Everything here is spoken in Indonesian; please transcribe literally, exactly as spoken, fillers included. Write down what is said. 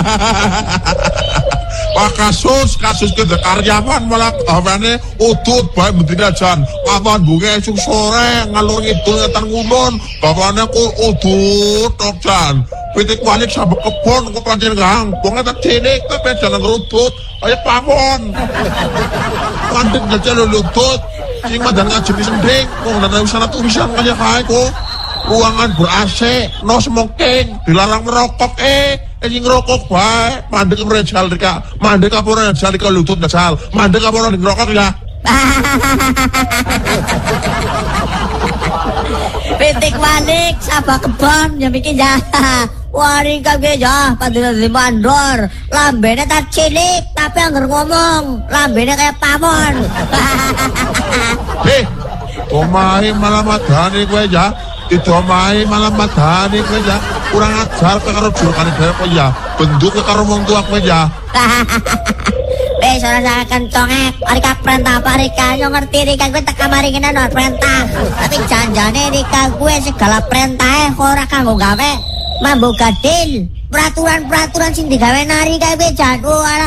Wah kasus kasus ke karyawan malah kawane utut bae menteri jan awan bunga esuk sore ngalor ngidul ngetan ngulon bawane ku utut tok jan pitik walik sabek kebon kok pancen gampang eta cilik tapi jalan rutut kaya pawon pandeg ngajal lutut sing madan ngaji sending kok nana usana tulisan kaya kae kok ruangan ber-A C no smoking dilarang merokok eh sing ngerokok bae mandek merejal dika mandek apa ora jal dika lutut dasal mandek apa ora ngerokok ya pitik balik sabak kebon ya mikir ya wari kage ya padahal di mandor lambene tak cilik tapi anggar ngomong lambene kayak pawon heh omahe malah madani kowe ya didomai malah madani kowe ya kurang ajar karo jurukane dhewe kowe ya benduk karo wong tua kowe ya wis ora sak kencongek Rika perintah apa Rika yo ngerti Rika kowe teka mari kene no perintah tapi janjane Rika gue segala perintah ora kanggo gawe mambo gadil peraturan-peraturan sing digawe nari kae jan ora